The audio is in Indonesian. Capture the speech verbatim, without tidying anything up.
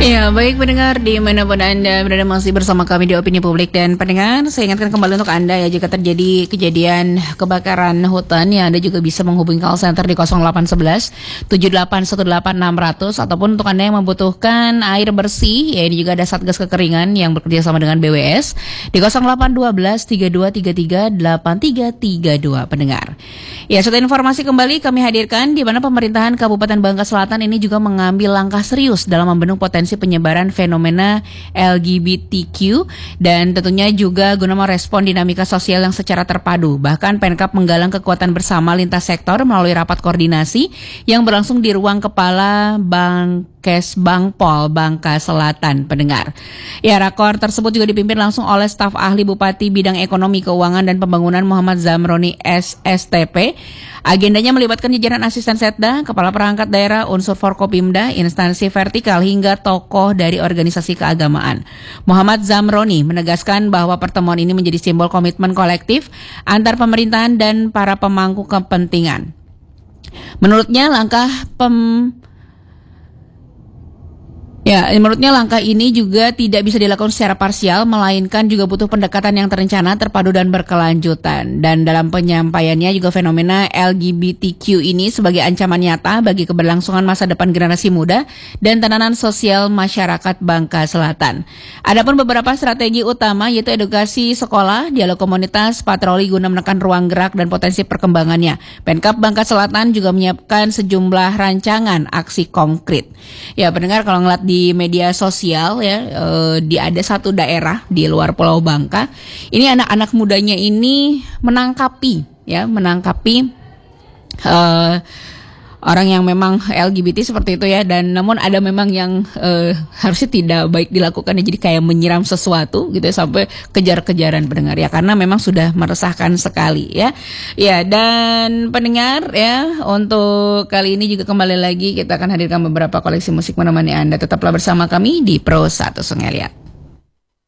Ya, baik pendengar dimanapun Anda berada, masih bersama kami di Opini Publik. Dan pendengar, saya ingatkan kembali untuk Anda ya, jika terjadi kejadian kebakaran hutan ya, Anda juga bisa menghubungi call center di nol delapan satu satu tujuh delapan satu delapan enam nol nol nol, ataupun untuk Anda yang membutuhkan air bersih ya, ini juga ada Satgas Kekeringan yang bekerja sama dengan B W S di nol delapan satu dua tiga dua tiga tiga delapan tiga tiga dua pendengar. Ya, suatu informasi kembali kami hadirkan di mana pemerintahan Kabupaten Bangka Selatan ini juga mengambil langkah serius dalam membendung potensi penyebaran fenomena L G B T Q dan tentunya juga guna merespon dinamika sosial yang secara terpadu. Bahkan Pemkab menggalang kekuatan bersama lintas sektor melalui rapat koordinasi yang berlangsung di ruang Kepala Bangkes Bangpol Bangka Selatan pendengar. Ya, rakor tersebut juga dipimpin langsung oleh staf ahli Bupati Bidang Ekonomi, Keuangan dan Pembangunan Muhammad Zamroni S S T P. Agendanya melibatkan jajaran asisten Setda, kepala perangkat daerah, unsur Forkopimda, instansi vertikal hingga tokoh dari organisasi keagamaan. Muhammad Zamroni menegaskan bahwa pertemuan ini menjadi simbol komitmen kolektif antar pemerintahan dan para pemangku kepentingan. Menurutnya langkah pem Ya, menurutnya langkah ini juga tidak bisa dilakukan secara parsial, melainkan juga butuh pendekatan yang terencana, terpadu dan berkelanjutan. Dan dalam penyampaiannya juga fenomena L G B T Q ini sebagai ancaman nyata bagi keberlangsungan masa depan generasi muda dan tatanan sosial masyarakat Bangka Selatan. Adapun beberapa strategi utama yaitu edukasi sekolah, dialog komunitas, patroli guna menekan ruang gerak dan potensi perkembangannya. Pemkab Bangka Selatan juga menyiapkan sejumlah rancangan aksi konkret. Ya, pendengar, kalau ngeliat di di media sosial ya, eh, di ada satu daerah di luar Pulau Bangka, ini anak-anak mudanya ini menangkapi ya, menangkapi eh, orang yang memang L G B T seperti itu ya, dan namun ada memang yang eh, harusnya tidak baik dilakukan ya, jadi kayak menyiram sesuatu gitu ya, sampai kejar-kejaran pendengar ya, karena memang sudah meresahkan sekali ya. Ya, dan pendengar ya, untuk kali ini juga kembali lagi kita akan hadirkan beberapa koleksi musik menemani Anda. Tetaplah bersama kami di Pro satu Sungai Liat.